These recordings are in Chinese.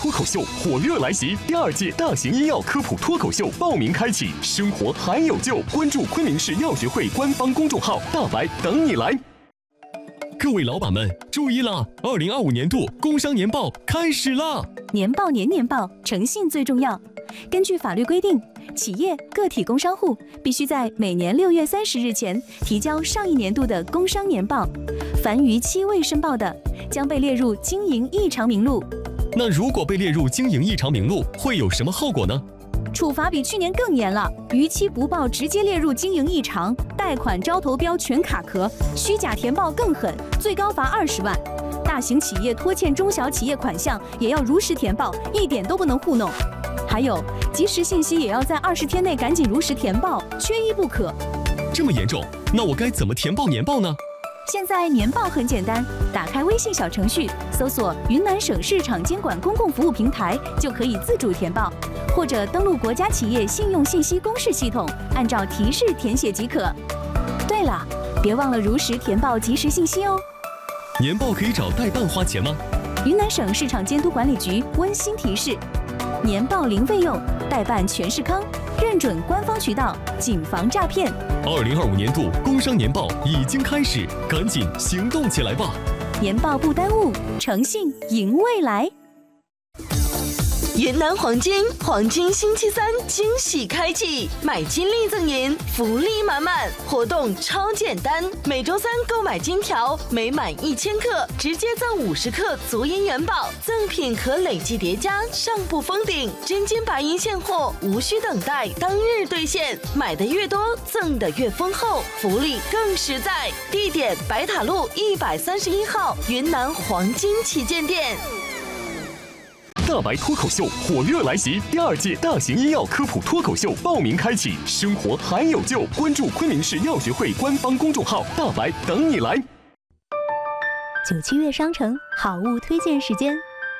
脱口秀火热来袭，第2届大型医药科普脱口秀报名开启，生活还有救！关注昆明市药学会官方公众号，大白等你来。各位老板们注意了，2025年度工商年报开始啦！ 年报年报，诚信最重要。根据法律规定，企业、个体工商户必须在每年6月30日前提交上一年度的工商年报，凡逾期未申报的，将被列入经营异常名录。 那如果被列入经营异常名录，会有什么后果呢？ 处罚比去年更严了，逾期不报直接列入经营异常，贷款招投标全卡壳，虚假填报更狠，最高罚20万。大型企业拖欠中小企业款项也要如实填报，一点都不能糊弄。还有，及时信息也要在20天内赶紧如实填报，缺一不可。 这么严重，那我该怎么填报年报呢？ 现在年报很简单，打开微信小程序，搜索云南省市场监管公共服务平台，就可以自主填报，或者登录国家企业信用信息公示系统，按照提示填写即可。对了，别忘了如实填报及时信息哦。 年报可以找代办花钱吗？ 云南省市场监督管理局温馨提示：年报零费用，代办全是康，认准官方渠道，谨防诈骗。 2025年度工商年报已经开始，赶紧行动起来吧！ 年报不耽误，诚信赢未来。 云南黄金星期3惊喜开启，买金立赠银，福利满满，活动超简单，每周3购买金条，每满1000克直接赠50克足银元宝，赠品可累计叠加，上不封顶，真金白银现货，无需等待，当日兑现，买的越多，赠的越丰厚，福利更实在。地点：白塔路131号云南黄金旗舰店。 大白脱口秀火热来袭，第2届大型医药科普脱口秀报名开启，生活还有救！关注昆明市药学会官方公众号，大白等你来。 97月商城好物推荐时间。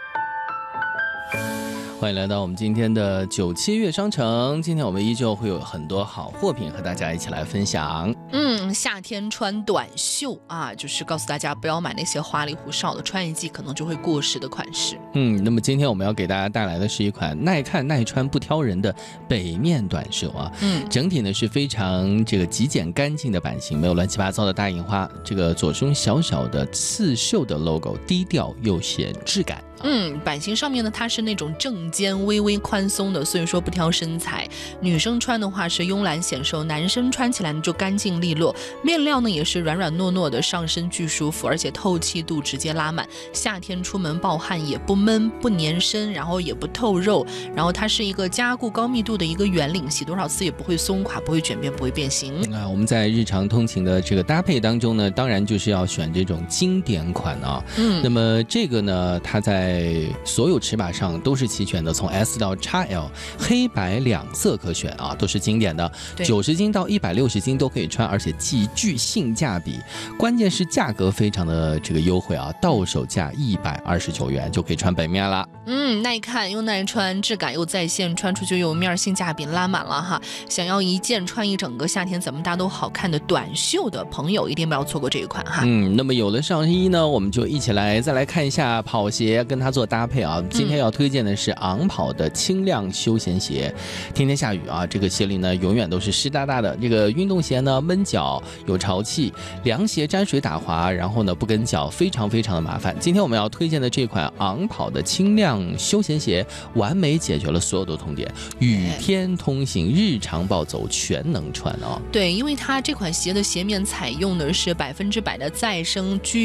欢迎来到我们今天的97月商城，今天我们依旧会有很多好货品和大家一起来分享。 夏天穿短袖啊，就是告诉大家不要买那些花里胡哨的，穿一季可能就会过时的款式。 那么今天我们要给大家带来的是一款耐看耐穿不挑人的北面短袖啊。整体呢是非常极简干净的版型，没有乱七八糟的大印花，左胸小小的刺绣的 logo， 低调又显质感。 版型上面呢，它是那种正肩微微宽松的，所以说不挑身材。女生穿的话是慵懒显瘦，男生穿起来呢就干净利落。面料呢也是软软糯糯的，上身巨舒服，而且透气度直接拉满。夏天出门暴汗也不闷不粘身，然后也不透肉，然后它是一个加固高密度的一个圆领，洗多少次也不会松垮，不会卷边，不会变形。 我们在日常通勤的搭配当中呢，当然就是要选这种经典款啊。那么这个呢，它在所有尺码上都是齐全的，从 S 到 XL， 黑白2色可选啊，都是经典的。90斤到160斤都可以穿，而且极具性价比。关键是价格非常的优惠啊，到手价129元就可以穿本面了。 耐看又耐穿，质感又在线，穿出去有面，性价比拉满了哈。想要一件穿一整个夏天怎么搭都好看的短袖的朋友，一定不要错过这一款哈。 那么有了上衣呢，我们就一起再来看一下跑鞋，跟它做搭配啊。今天要推荐的是昂跑的轻量休闲鞋。天天下雨啊，这个鞋里呢永远都是湿哒哒的。运动鞋呢闷脚有潮气，凉鞋沾水打滑，然后呢不跟脚，非常非常的麻烦。今天我们要推荐的这款昂跑的轻量休闲鞋，完美解决了所有的痛点，雨天通行、日常暴走全能穿啊。 对，因为它这款鞋的鞋面采用的是100%的再生